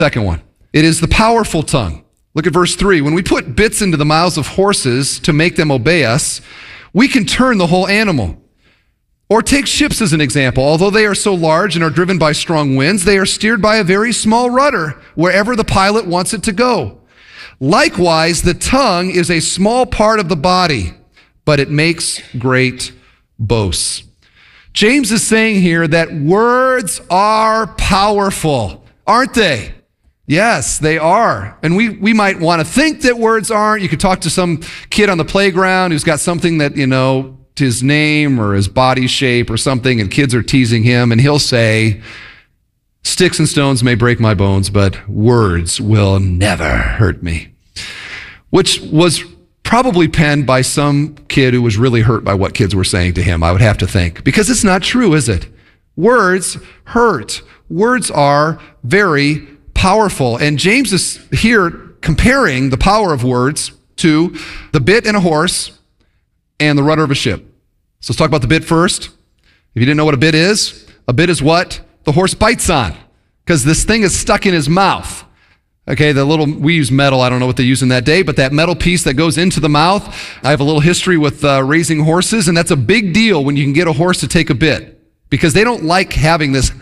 Second one, it is the powerful tongue. Look at verse 3. When we put bits into the mouths of horses to make them obey us, we can turn the whole animal. Or take ships as an example. Although they are so large and are driven by strong winds, they are steered by a very small rudder wherever the pilot wants it to go. Likewise, the tongue is a small part of the body, but it makes great boasts. James is saying here that words are powerful, aren't they? Yes, they are. And we might want to think that words aren't. You could talk to some kid on the playground who's got something that, his name or his body shape or something, and kids are teasing him, and he'll say, "Sticks and stones may break my bones, but words will never hurt me." Which was probably penned by some kid who was really hurt by what kids were saying to him, I would have to think. Because it's not true, is it? Words hurt. Words are very powerful. And James is here comparing the power of words to the bit in a horse and the rudder of a ship. So let's talk about the bit first. If you didn't know what a bit is what the horse bites on, because this thing is stuck in his mouth. Okay, we use metal, I don't know what they use in that day, but that metal piece that goes into the mouth, I have a little history with raising horses, and that's a big deal when you can get a horse to take a bit, because they don't like having this,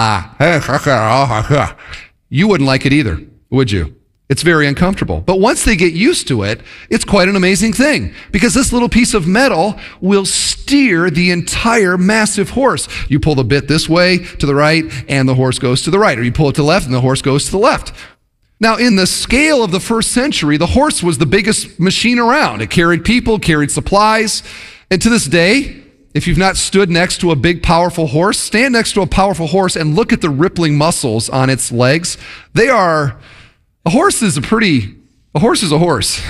you wouldn't like it either, would you? It's very uncomfortable. But once they get used to it, it's quite an amazing thing, because this little piece of metal will steer the entire massive horse. You pull the bit this way to the right, and the horse goes to the right, or you pull it to the left, and the horse goes to the left. Now, in the scale of the first century, the horse was the biggest machine around. It carried people, carried supplies, and to this day, if you've not stood next to a big, powerful horse, stand next to a powerful horse and look at the rippling muscles on its legs. A horse is a horse.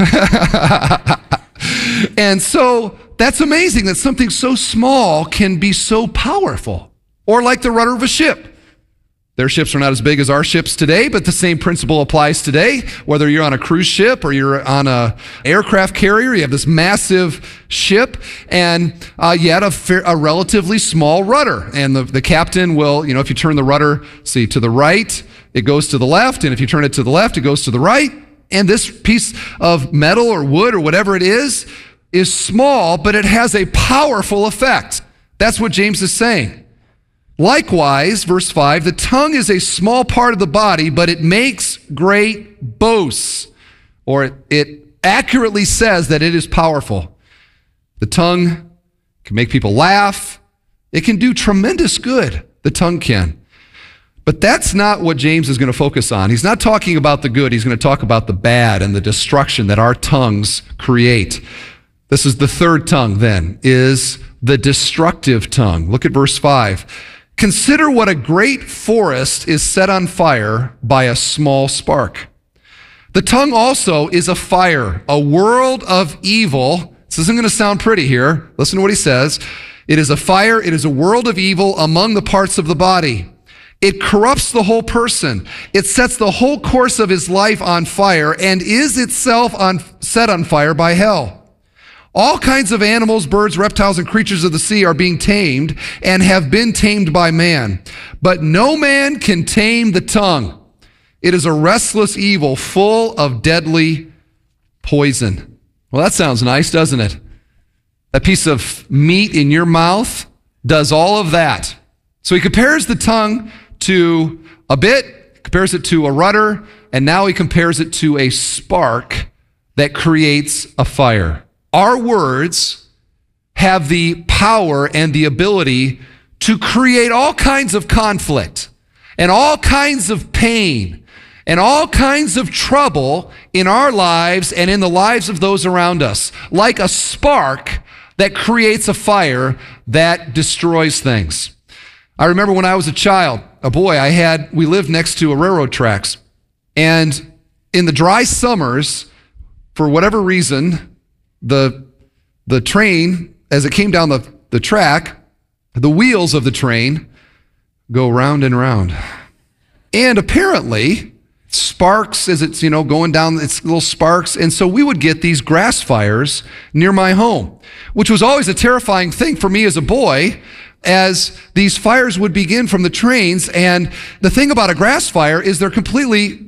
And so that's amazing that something so small can be so powerful. Or like the rudder of a ship. Their ships are not as big as our ships today, but the same principle applies today. Whether you're on a cruise ship or you're on an aircraft carrier, you have this massive ship and yet a relatively small rudder. And the captain will, if you turn the rudder, to the right, it goes to the left, and if you turn it to the left, it goes to the right. And this piece of metal or wood or whatever it is small, but it has a powerful effect. That's what James is saying. Likewise, verse 5, the tongue is a small part of the body, but it makes great boasts. Or it accurately says that it is powerful. The tongue can make people laugh. It can do tremendous good. The tongue can. But that's not what James is going to focus on. He's not talking about the good. He's going to talk about the bad and the destruction that our tongues create. This is the third tongue then, is the destructive tongue. Look at verse 5. Consider what a great forest is set on fire by a small spark. The tongue also is a fire, a world of evil. This isn't going to sound pretty here. Listen to what he says. It is a fire, it is a world of evil among the parts of the body. It corrupts the whole person. It sets the whole course of his life on fire and is itself set on fire by hell. All kinds of animals, birds, reptiles, and creatures of the sea are being tamed and have been tamed by man. But no man can tame the tongue. It is a restless evil full of deadly poison. Well, that sounds nice, doesn't it? That piece of meat in your mouth does all of that. So he compares the tongue to a bit, compares it to a rudder, and now he compares it to a spark that creates a fire. Our words have the power and the ability to create all kinds of conflict and all kinds of pain and all kinds of trouble in our lives and in the lives of those around us, like a spark that creates a fire that destroys things. I remember when I was a child, a boy, we lived next to a railroad tracks. And in the dry summers, for whatever reason, the train, as it came down the track, the wheels of the train go round and round. And apparently, sparks as it's, going down, it's little sparks. And so we would get these grass fires near my home, which was always a terrifying thing for me as a boy. as these fires would begin from the trains. And the thing about a grass fire is they're completely